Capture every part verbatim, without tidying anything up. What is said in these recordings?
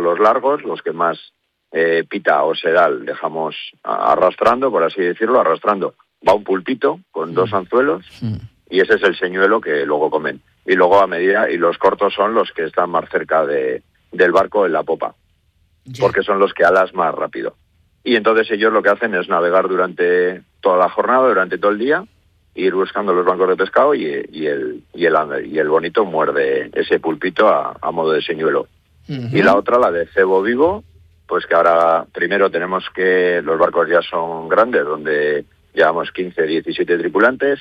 son los largos, los que más eh, pita o sedal dejamos arrastrando, por así decirlo, arrastrando. Va un pulpito con mm. dos anzuelos mm. y ese es el señuelo que luego comen. Y luego a medida, y los cortos son los que están más cerca de, del barco en la popa, yeah. porque son los que alas más rápido. Y entonces ellos lo que hacen es navegar durante toda la jornada, durante todo el día, ir buscando los bancos de pescado y, y, el, y, el, y el bonito muerde ese pulpito a, a modo de señuelo. Uh-huh. Y la otra, la de cebo vivo, pues que ahora primero tenemos que, los barcos ya son grandes, donde llevamos quince, diecisiete tripulantes,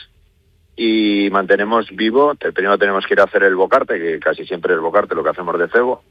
y mantenemos vivo, primero tenemos que ir a hacer el bocarte, que casi siempre es bocarte lo que hacemos de cebo,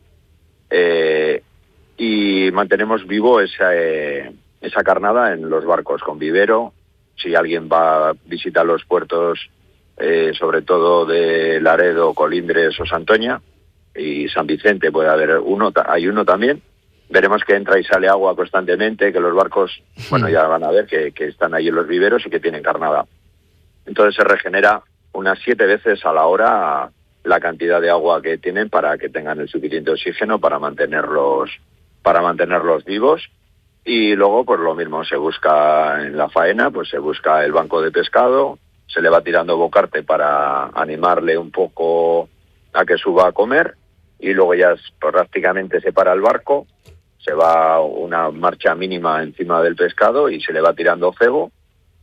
eh, y mantenemos vivo esa, eh, esa carnada en los barcos, con vivero. Si alguien va a visitar los puertos, eh, sobre todo de Laredo, Colindres o Santoña, y San Vicente puede haber uno, hay uno también, veremos que entra y sale agua constantemente, que los barcos, sí. bueno, ya van a ver que, que están ahí en los viveros y que tienen carnada. Entonces se regenera unas siete veces a la hora la cantidad de agua que tienen para que tengan el suficiente oxígeno para mantenerlos, para mantenerlos vivos. Y luego, pues lo mismo, se busca en la faena, pues se busca el banco de pescado, se le va tirando bocarte para animarle un poco a que suba a comer, y luego ya prácticamente se para el barco, se va una marcha mínima encima del pescado y se le va tirando cebo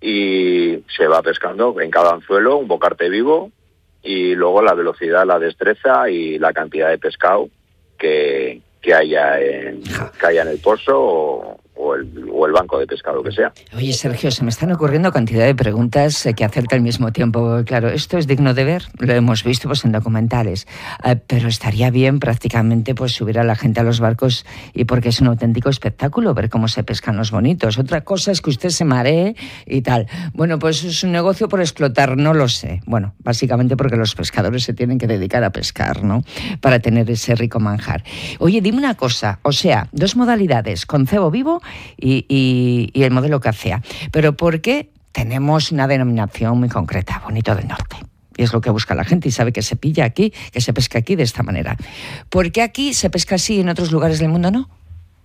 y se va pescando en cada anzuelo un bocarte vivo, y luego la velocidad, la destreza y la cantidad de pescado que, que, haya, en, que haya en el pozo o, o, el, o el banco de pescado que sea. Oye, Sergio, se me están ocurriendo cantidad de preguntas que hacerte al mismo tiempo. Claro, esto es digno de ver, lo hemos visto pues en documentales, eh, pero estaría bien prácticamente pues subir a la gente a los barcos, y porque es un auténtico espectáculo ver cómo se pescan los bonitos. Otra cosa es que usted se maree y tal. Bueno, pues es un negocio por explotar, no lo sé. Bueno, básicamente porque los pescadores se tienen que dedicar a pescar, ¿no? Para tener ese rico manjar. Oye, dime una cosa, o sea, dos modalidades, con cebo vivo y, y, y el modelo cacea. Pero ¿por qué tenemos una denominación muy concreta, Bonito del Norte? Y es lo que busca la gente y sabe que se pilla aquí, que se pesca aquí de esta manera. ¿Por qué aquí se pesca así y en otros lugares del mundo no?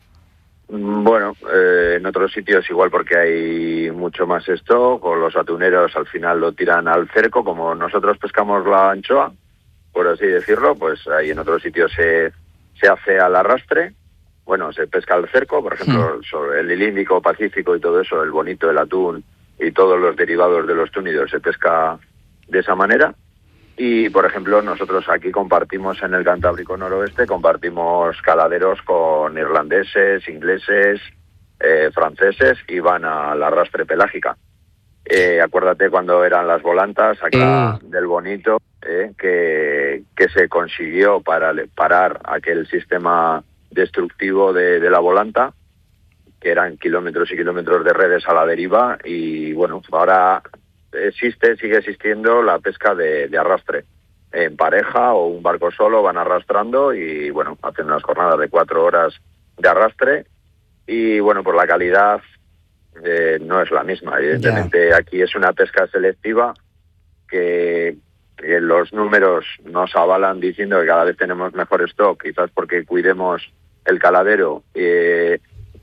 Bueno, eh, en otros sitios igual porque hay mucho más stock, o los atuneros al final lo tiran al cerco, como nosotros pescamos la anchoa, por así decirlo, pues ahí en otros sitios se, se hace al arrastre. Bueno, se pesca al cerco, por ejemplo, sí. sobre el Índico, Pacífico y todo eso, el bonito, el atún y todos los derivados de los túnidos se pesca de esa manera. Y, por ejemplo, nosotros aquí compartimos en el Cantábrico Noroeste, compartimos caladeros con irlandeses, ingleses, eh, franceses, y van al arrastre pelágica. Eh, acuérdate cuando eran las volantas acá eh. del Bonito, eh, que, que se consiguió para parar aquel sistema destructivo de, de la volanta, que eran kilómetros y kilómetros de redes a la deriva, y bueno, ahora existe, sigue existiendo la pesca de, de arrastre. En pareja o un barco solo van arrastrando y bueno, hacen unas jornadas de cuatro horas de arrastre, y bueno, por la calidad eh, no es la misma. Evidentemente yeah. aquí es una pesca selectiva que, que los números nos avalan diciendo que cada vez tenemos mejor stock, quizás porque cuidemos el caladero, eh,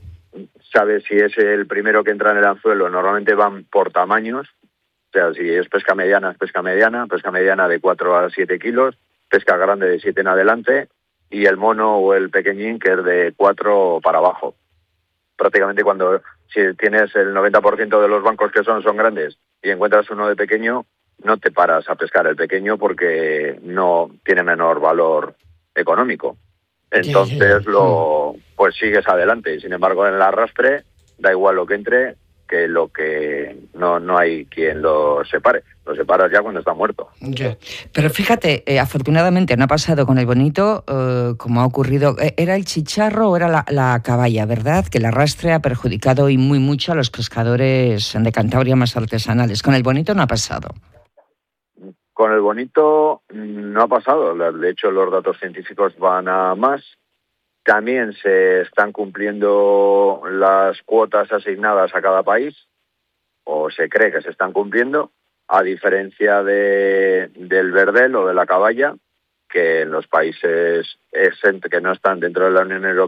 sabe si es el primero que entra en el anzuelo, normalmente van por tamaños, o sea, si es pesca mediana, es pesca mediana, pesca mediana de cuatro a siete kilos, pesca grande de siete en adelante, y el mono o el pequeñín que es de cuatro para abajo. Prácticamente cuando, si tienes el noventa por ciento de los bancos que son, son grandes, y encuentras uno de pequeño, no te paras a pescar el pequeño porque no tiene menor valor económico. Entonces lo pues sigues adelante. Sin embargo, en el arrastre da igual lo que entre, que lo que no no hay quien lo separe. Lo separas ya cuando está muerto. Yeah. Pero fíjate, eh, afortunadamente no ha pasado con el bonito, eh, como ha ocurrido. ¿Era el chicharro o era la, la caballa, verdad? Que el arrastre ha perjudicado y muy mucho a los pescadores de Cantabria más artesanales. Con el bonito no ha pasado. Con el bonito no ha pasado. De hecho, los datos científicos van a más. También se están cumpliendo las cuotas asignadas a cada país, o se cree que se están cumpliendo, a diferencia de, del verdel o de la caballa, que en los países que no están dentro de la Unión Europea